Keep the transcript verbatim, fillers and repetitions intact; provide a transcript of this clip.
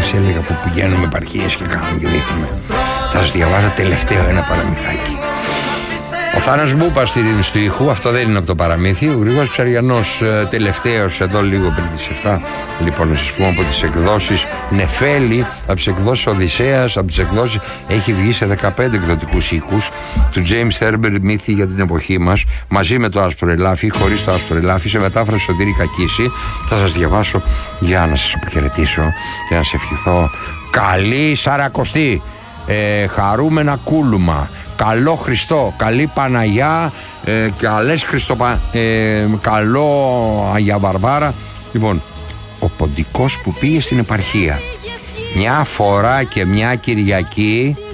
σας έλεγα που πηγαίνουμε επαρχίες και κάνουμε και δείχνουμε. Θα σας διαβάζω τελευταίο ένα παραμυθάκι. Ο Θάνος Μπούπας στη ρύθμιση του ήχου, αυτό δεν είναι από το παραμύθι. Ο Γρηγόρης Ψαριανός τελευταίος εδώ λίγο πριν τις εφτά. Λοιπόν, να σας πούμε από τις εκδόσεις Νεφέλη, από τις εκδόσεις Οδυσσέας, από τις εκδόσεις έχει βγει σε δεκαπέντε εκδοτικούς οίκους του James Herbert Μύθοι για την εποχή μας, μαζί με το άσπρο ελάφι, χωρίς το άσπρο ελάφι, σε μετάφραση Σωτήρη Κακίση. Θα σας διαβάσω για να σας αποχαιρετήσω και να σε ευχηθώ καλή Σαρακοστή, ε, χαρούμενα κούλουμα, καλό Χριστό, καλή Παναγιά, ε, καλές Χριστοπα, ε, καλό Αγία Βαρβάρα. Λοιπόν, ο ποντικός που πήγε στην επαρχία μια φορά και μια Κυριακή